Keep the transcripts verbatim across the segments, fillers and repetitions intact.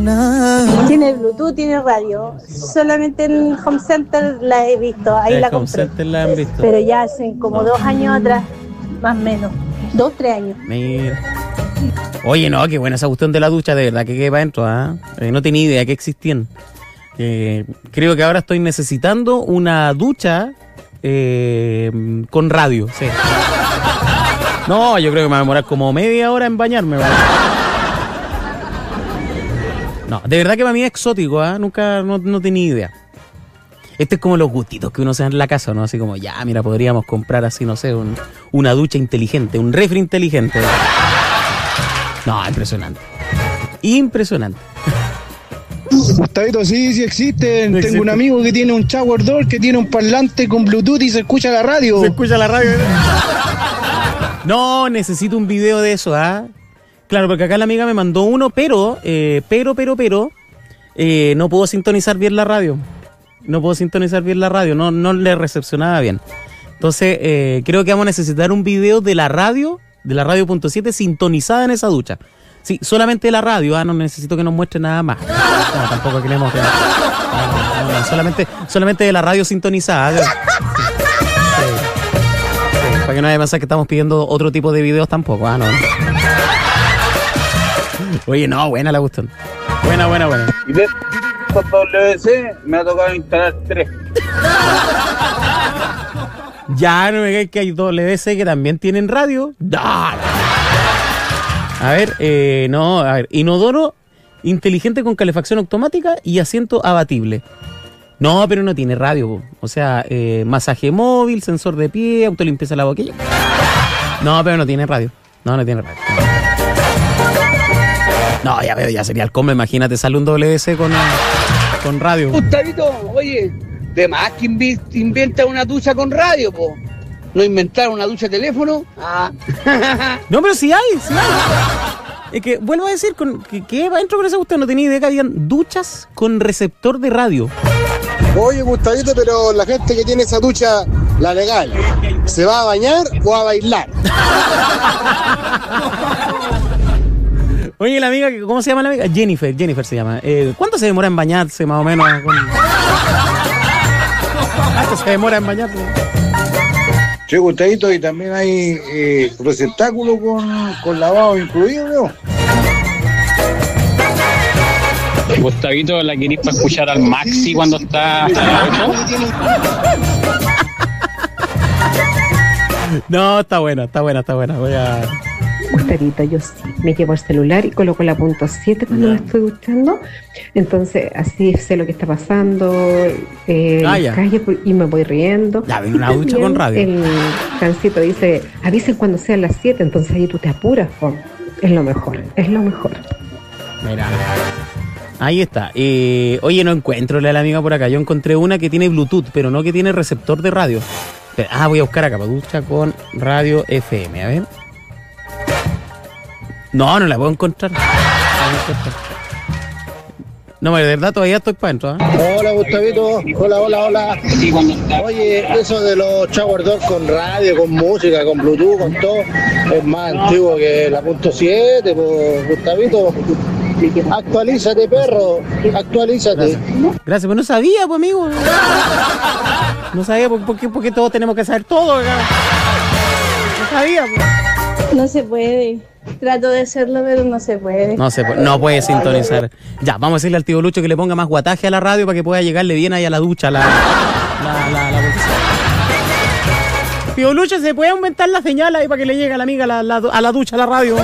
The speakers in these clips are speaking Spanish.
mañana. Tiene Bluetooth, tiene radio. Solamente en Home Center la he visto, ahí El la Home compré. Center la han visto. Pero ya hace como dos años atrás, más o menos. Dos, tres años. Mira. Oye, no, qué buena esa cuestión de la ducha, de verdad que queda para adentro, ¿ah? Eh, no tenía idea que existían. Eh, creo que ahora estoy necesitando una ducha eh, con radio, sí. No, yo creo que me va a demorar como media hora en bañarme, ¿vale? No, de verdad que para mí es exótico, ¿ah? Nunca, no, no tenía idea. Este es como los gustitos que uno se da en la casa, ¿no? Así como, ya, mira, podríamos comprar así, no sé, un, una ducha inteligente, un refri inteligente. No, impresionante. Impresionante. Gustavito, sí, sí existen. No existe. Tengo un amigo que tiene un shower door que tiene un parlante con Bluetooth y se escucha la radio. Se escucha la radio. No, necesito un video de eso, ¿ah? Claro, porque acá la amiga me mandó uno, pero, eh, pero, pero, pero, eh, no puedo sintonizar bien la radio. No puedo sintonizar bien la radio, no, no le recepcionaba bien. Entonces, eh, creo que vamos a necesitar un video de la radio, de la radio punto siete, sintonizada en esa ducha. Sí, solamente de la radio, ah, no necesito que nos muestre nada más. No, tampoco queremos que... No, no, no, no, solamente, solamente de la radio sintonizada. Sí, sí, para que no haya pensado que estamos pidiendo otro tipo de videos tampoco, ah, no. Oye, no, buena la cuestión. Buena, buena, buena. Y de con doble C me ha tocado instalar tres. Ya no me digáis que hay W C que también tienen radio. ¡Dale! A ver, eh, no, a ver, inodoro inteligente con calefacción automática y asiento abatible. No, pero no tiene radio, po. O sea, eh, masaje móvil, sensor de pie, autolimpieza la boquilla. No, pero no tiene radio. No, no tiene radio. No, ya veo, ya sería el combo. Imagínate, sale un W C con, con radio. Gustavito, oye, de más que invi- inventa una ducha con radio, po. ¿No inventaron una ducha de teléfono? Ah. No, pero sí hay, sí hay. Es que, vuelvo a decir, con, que, que va dentro con esa cuestión, no tenía idea que habían duchas con receptor de radio. Oye, Gustavito, pero la gente que tiene esa ducha, la legal, ¿se va a bañar o a bailar? Oye, la amiga, ¿cómo se llama la amiga? Jennifer, Jennifer se llama. Eh, ¿Cuánto se demora en bañarse, más o menos? Con... ¿Cuánto se demora en bañarse? Sí, Gustavito, y también hay eh, receptáculo con, con lavado incluido, ¿no? Gustavito, ¿la querís para escuchar al Maxi cuando está hasta las ocho? No, está buena, está buena, está buena. Voy a... Gustavito, yo sí me llevo el celular y coloco la punto siete cuando me estoy duchando, entonces así sé lo que está pasando, eh, Ah, ya. calle, y me voy riendo. Ya, ven una ducha También con radio. El Cancito dice, avisen cuando sean las siete, entonces ahí tú te apuras, po. Es lo mejor, es lo mejor. Mira, ahí está. Eh, oye, no encuentro la de la amiga por acá. Yo encontré una que tiene Bluetooth, pero no que tiene receptor de radio. Espera, ah, voy a buscar acá, para ducha con radio F M, a ver. No, no la puedo encontrar. No, la puedo encontrar. No, de verdad todavía estoy para adentro, ¿eh? Hola, Gustavito. Hola, hola, hola. Oye, eso de los shower door con radio, con música, con Bluetooth, con todo, es más antiguo que la punto siete, pues, Gustavito. Actualízate, perro. Actualízate. Gracias, pero no sabía, pues, amigo. No sabía por, por, qué, por qué todos tenemos que saber todo acá. No sabía, pues. No se puede. Trato de hacerlo, pero no se puede. No se puede, no puede sintonizar. Ya, vamos a decirle al tío Lucho que le ponga más guataje a la radio para que pueda llegarle bien ahí a la ducha. La, la, la, la Tío Lucho, ¿se puede aumentar la señal ahí para que le llegue a la amiga la, la, a la ducha, a la radio?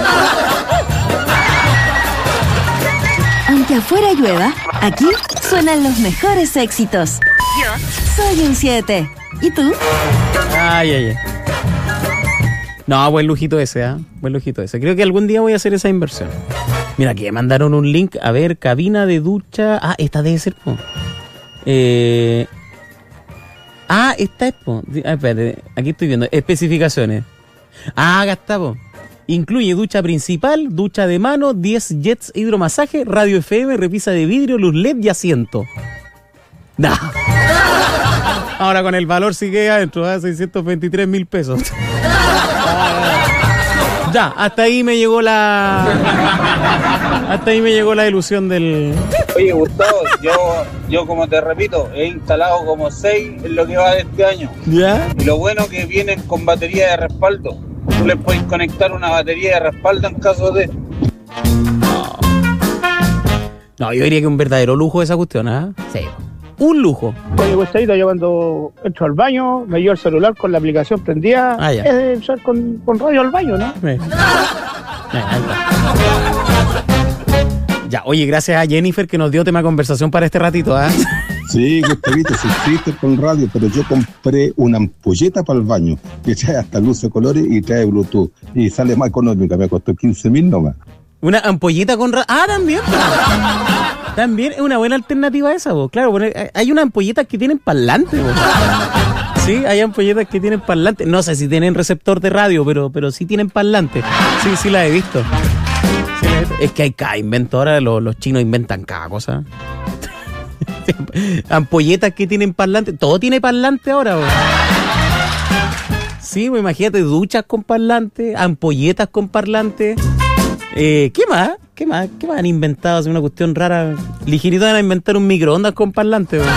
Aunque afuera llueva, aquí suenan los mejores éxitos. Yo soy un siete. ¿Y tú? Ay, ay, ay. No, buen lujito ese, ¿ah? ¿eh? Buen lujito ese. Creo que algún día voy a hacer esa inversión. Mira, aquí me mandaron un link. A ver, cabina de ducha. Ah, esta debe ser, po. Eh... Ah, esta es, po. Ah, espérate, aquí estoy viendo. Especificaciones. Ah, acá está, po. Incluye ducha principal, ducha de mano, diez jets hidromasaje, radio F M, repisa de vidrio, luz L E D y asiento. Nah. Ahora con el valor sigue adentro, ¿eh? seiscientos veintitrés mil pesos. Ya, hasta ahí me llegó la... Hasta ahí me llegó la ilusión del... Oye, Gustavo, yo, yo como te repito, he instalado como seis en lo que va de este año. ¿Ya? Y lo bueno que vienen con batería de respaldo. Tú les puedes conectar una batería de respaldo en caso de... No, yo diría que un verdadero lujo esa cuestión, ¿ah? ¿eh? Sí. Un lujo. Oye, Gustavo, yo cuando entro al baño, me llevo el celular con la aplicación prendida. Ah, ya. Es de usar con, con radio al baño, ¿no? Sí. Ya, oye, gracias a Jennifer que nos dio tema de conversación para este ratito, ¿ah? ¿eh? Sí, Gustavito, sí existe con radio, pero yo compré una ampolleta para el baño, que trae hasta luz de colores y trae Bluetooth. Y sale más económica, me costó quince mil nomás. Una ampolleta con radio. Ah, también. También es una buena alternativa esa, vos. Claro, hay unas ampolletas que tienen parlante, vos. Sí, hay ampolletas que tienen parlante. No sé si tienen receptor de radio, pero, pero sí tienen parlante. Sí, sí la he visto. Sí la he visto. Es que hay cada invento ahora, los, los chinos inventan cada cosa. Ampolletas que tienen parlante. Todo tiene parlante ahora, vos. Sí, pues imagínate, duchas con parlante, ampolletas con parlante. Eh, ¿Qué más? ¿Qué más? ¿Qué más han inventado? Es una cuestión rara. Ligerito van a inventar un microondas con parlante, bro.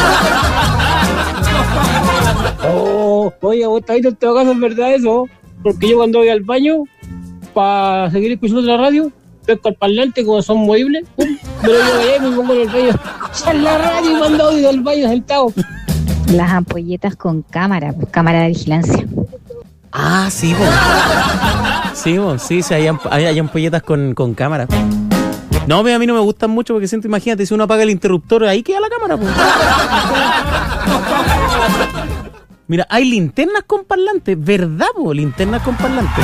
Oh, oye, Gustavito, en todo caso es verdad eso. Porque yo cuando voy al baño, para seguir escuchando la radio, pesco el parlante, como son movibles, pum, me lo llevo allá y me pongo en el baño a escuchar la radio cuando voy al baño sentado. Las ampolletas con cámara, pues, cámara de vigilancia. Ah, sí, vos. Sí, vos, sí, sí, hay, amp- hay, hay ampolletas con, con cámara. No, pero a mí no me gustan mucho porque siento, imagínate, si uno apaga el interruptor, ahí queda la cámara, pues. Mira, hay linternas con parlante, ¿verdad, vos? Linternas con parlante.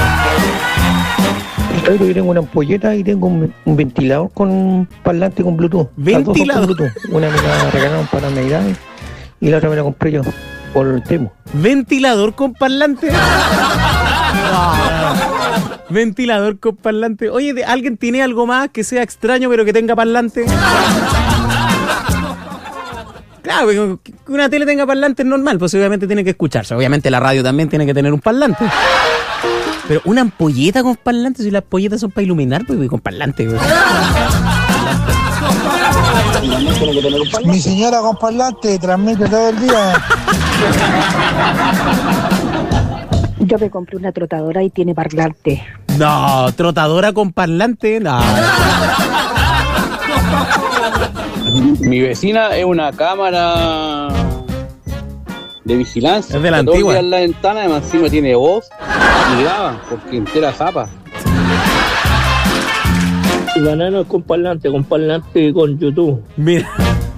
Yo tengo una ampolleta y tengo un, un ventilador con parlante con Bluetooth. ¿Ventilador? Con Bluetooth. Una me la regalaron para Navidad y la otra me la compré yo por el Temu. ¿Ventilador con parlante? Ventilador con parlante. Oye, ¿alguien tiene algo más que sea extraño pero que tenga parlante? Claro, que una tele tenga parlante es normal, pues obviamente tiene que escucharse. Obviamente la radio también tiene que tener un parlante. Pero una ampolleta con parlante, si las ampolletas son para iluminar, pues con parlante. Pues. Mi señora con parlante transmite todo el día. Yo me compré una trotadora y tiene parlante. No, trotadora con parlante, no. Mi vecina es una cámara de vigilancia. Es de la Todo el antigua. día en la ventana, además encima tiene voz y graba, porque entera zapa. Y banano con parlante, con parlante y con YouTube. Mira.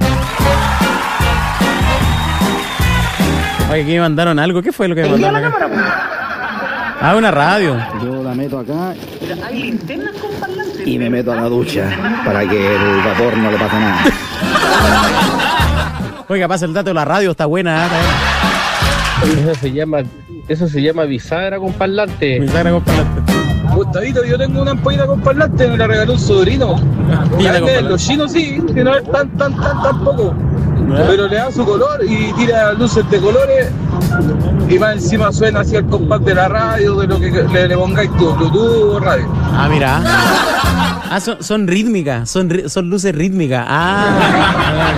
Oye, aquí me mandaron algo. ¿Qué fue lo que me mandaron acá? Ah, una radio. Yo la meto acá y me meto a la ducha para que el vapor no le pase nada. Oiga, pasa el dato de la radio, está buena. ¿eh? Eso se llama, eso se llama bisagra con parlante. Bisagra con parlante. Gustavito, yo tengo una ampolleta con parlante, me la regaló un sobrino. Grande, los chinos sí, que no es tan, tan, tan, tan poco. Pero le da su color y tira luces de colores y más encima suena así el compás de la radio, de lo que le, le pongáis tu Bluetooth o radio. Ah, mira. Ah, son, son rítmicas, son, ri- son luces rítmicas. Ah.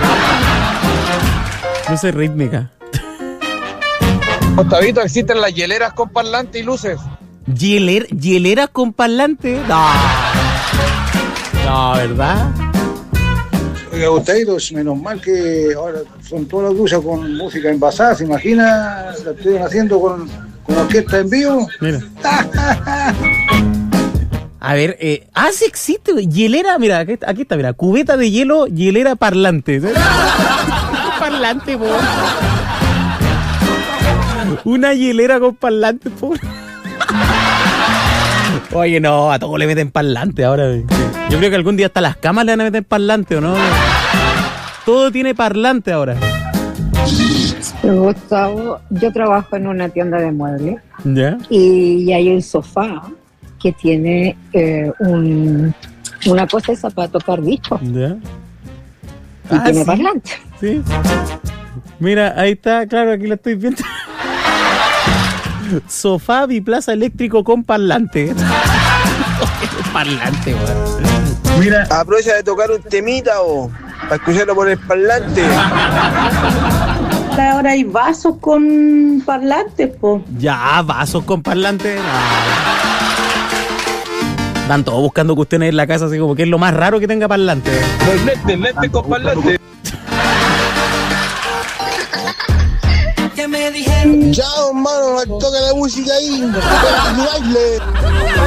Luces rítmicas. Gustavito, existen las hieleras con parlante y luces. Hieler, ¿Hieleras con parlante? No. No, ¿verdad? Oiga, Gustavito, menos mal que ahora son todas las duchas con música envasada. ¿Se imagina? La estuvieron haciendo con, con orquesta en vivo. Mira. A ver, eh, ah, sí existe, hielera, mira, aquí, aquí está, mira, cubeta de hielo, hielera parlante. Parlante, po. Una hielera con parlante, po. Oye, no, a todos le meten parlante ahora. Yo creo que algún día hasta las camas le van a meter parlante, ¿o no? Todo tiene parlante ahora. Gustavo, yo trabajo en una tienda de muebles. ¿Ya? Y hay un sofá que tiene eh, un, una cosa esa para tocar discos. ¿Ya? Y Ah, tiene sí. parlante. Sí. Mira, ahí está, claro, aquí lo estoy viendo. Sofá biplaza eléctrico con parlante. parlante, weón. Mira, aprovecha de tocar un temita o para escucharlo por el parlante. Ahora hay vasos con parlantes, po. Ya, vasos con parlantes. No. Están todos buscando cuestiones en la casa, así como que es lo más raro que tenga parlante. Los lentes, lentes con parlante. Chao, hermano, al toque de música ahí. Baile.